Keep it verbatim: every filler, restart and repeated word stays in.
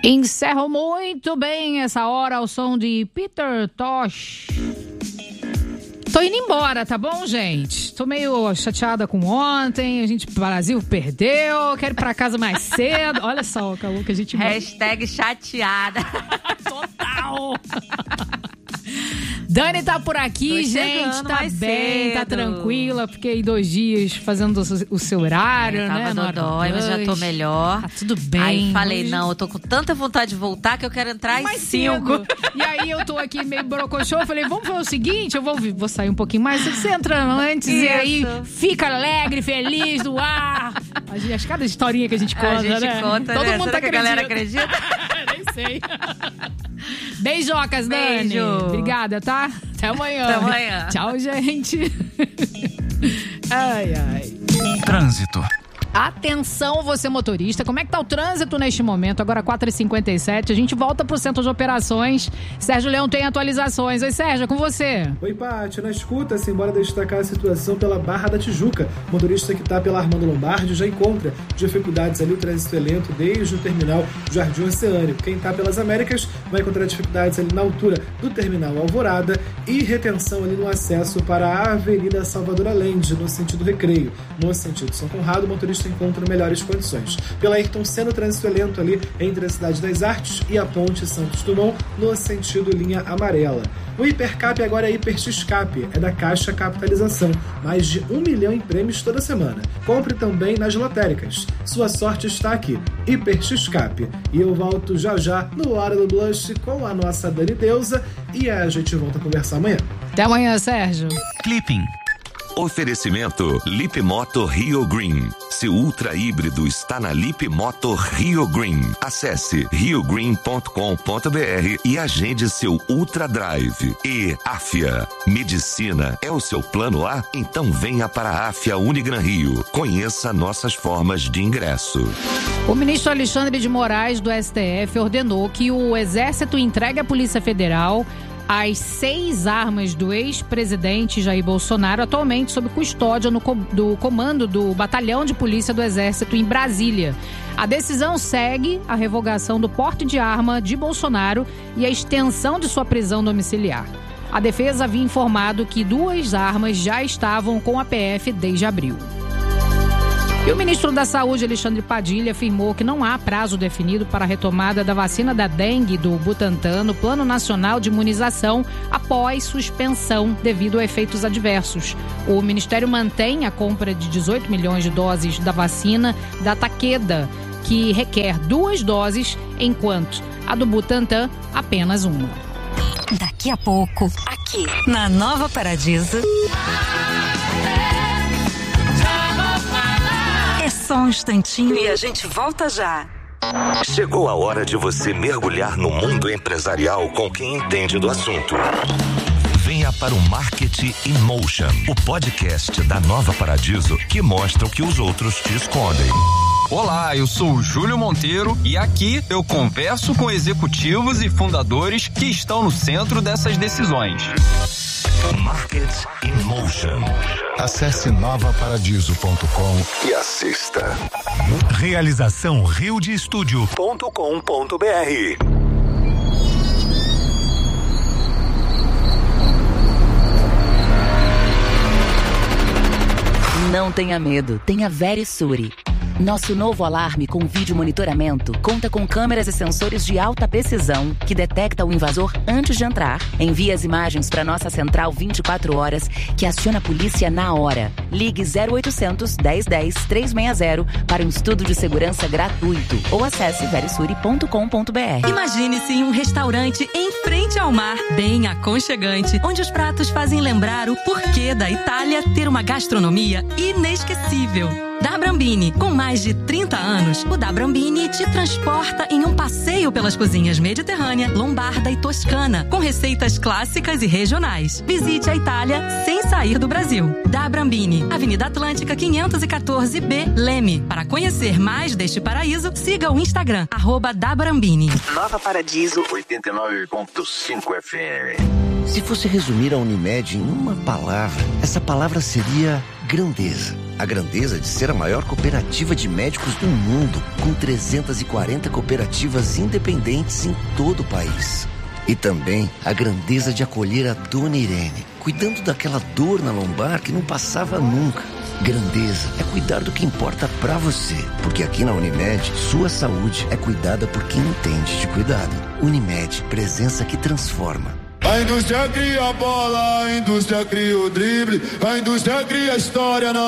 Encerro muito bem essa hora ao som de Peter Tosh. Tô indo embora, tá bom, gente? Tô meio chateada com ontem. A gente, o Brasil perdeu. Quero ir pra casa mais cedo. Olha só o calor que a gente... Hashtag chateada. Total. Dani tá por aqui, gente, tá bem, cedo. Tá tranquila. Fiquei dois dias fazendo o seu horário, é, né? Tava dodói, mas já tô melhor. Tá tudo bem. Aí falei, hoje... não, eu tô com tanta vontade de voltar que eu quero entrar às mais cinco. Cedo. E aí eu tô aqui meio brocochô, falei, vamos fazer o seguinte, eu vou, vou sair um pouquinho mais, você entra antes Isso. e aí fica alegre, feliz, do ar. As cada historinha que a gente conta, a gente né? conta, Todo né? mundo Será tá que a galera acredita? Nem sei. Beijocas, Dani. Beijo. Obrigada, tá? Até amanhã. Até amanhã. Tchau, gente. Ai, ai. Trânsito. Atenção, você motorista, como é que tá o trânsito neste momento? Agora quatro e cinquenta e sete, a gente volta pro centro de operações. Sérgio Leão tem atualizações. Oi, Sérgio, é com você. Oi, Paty, na escuta, assim, bora destacar a situação pela Barra da Tijuca. O motorista que tá pela Armando Lombardi já encontra dificuldades ali, o trânsito é lento desde o terminal Jardim Oceânico. Quem tá pelas Américas vai encontrar dificuldades ali na altura do terminal Alvorada e retenção ali no acesso para a Avenida Salvador Allende, no sentido Recreio. No sentido São Conrado, o motorista encontra melhores condições. Pela Ayrton Senna, o trânsito é lento ali entre a Cidade das Artes e a Ponte Santos Dumont, no sentido linha amarela. O Hipercap agora é Hiper X-Cap, é da Caixa Capitalização. Mais de um milhão em prêmios toda semana. Compre também nas lotéricas. Sua sorte está aqui. Hiper X-Cap. E eu volto já já no Hora do Blush com a nossa Dani Deusa e a gente volta a conversar amanhã. Até amanhã, Sérgio. Clipping. Oferecimento Lip Moto Rio Green. Seu ultra híbrido está na Lip Moto Rio Green. Acesse rio green ponto com ponto b r e agende seu Ultra Drive. E Afia. Medicina é o seu plano A? Então venha para a Afia Unigran Rio. Conheça nossas formas de ingresso. O ministro Alexandre de Moraes, do S T F, ordenou que o Exército entregue à Polícia Federal as seis armas do ex-presidente Jair Bolsonaro, atualmente sob custódia no co- do comando do Batalhão de Polícia do Exército em Brasília. A decisão segue a revogação do porte de arma de Bolsonaro e a extensão de sua prisão domiciliar. A defesa havia informado que duas armas já estavam com a P F desde abril. E o ministro da Saúde, Alexandre Padilha, afirmou que não há prazo definido para a retomada da vacina da dengue do Butantan no Plano Nacional de Imunização após suspensão devido a efeitos adversos. O Ministério mantém a compra de dezoito milhões de doses da vacina da Takeda, que requer duas doses, enquanto a do Butantan apenas uma. Daqui a pouco, aqui na Nova Paradiso... Só um instantinho e a gente volta já. Chegou a hora de você mergulhar no mundo empresarial com quem entende do assunto. Venha para o Marketing in Motion, o podcast da Nova Paradiso que mostra o que os outros te escondem. Olá, eu sou o Júlio Monteiro e aqui eu converso com executivos e fundadores que estão no centro dessas decisões. Market in Motion. Acesse nova paradiso ponto com e assista. Realização rio de estúdio ponto com ponto b r. Não tenha medo, tenha Verisuri. Nosso novo alarme com vídeo monitoramento conta com câmeras e sensores de alta precisão que detecta o invasor antes de entrar, envia as imagens para nossa central vinte e quatro horas, que aciona a polícia na hora. Ligue zero oitocentos, dez dez, trezentos e sessenta para um estudo de segurança gratuito ou acesse verisuri ponto com ponto b r. Imagine-se em um restaurante em frente ao mar, bem aconchegante, onde os pratos fazem lembrar o porquê da Itália ter uma gastronomia inesquecível. Da Brambini, com mais de trinta anos, o Da Brambini te transporta em um passeio pelas cozinhas mediterrânea, lombarda e toscana, com receitas clássicas e regionais. Visite a Itália sem sair do Brasil. Da Brambini, Avenida Atlântica quinhentos e quatorze B, Leme. Para conhecer mais deste paraíso, siga o Instagram, arroba Da Brambini. Nova Paradiso oitenta e nove ponto cinco F M. Se fosse resumir a Unimed em uma palavra, essa palavra seria grandeza. a grandeza de ser a maior cooperativa de médicos do mundo, com trezentas e quarenta cooperativas independentes em todo o país. E também a grandeza de acolher a Dona Irene, cuidando daquela dor na lombar que não passava nunca. Grandeza é cuidar do que importa pra você, porque aqui na Unimed, sua saúde é cuidada por quem entende de cuidado. Unimed, presença que transforma. A indústria cria a bola, a indústria cria o drible, a indústria cria a história.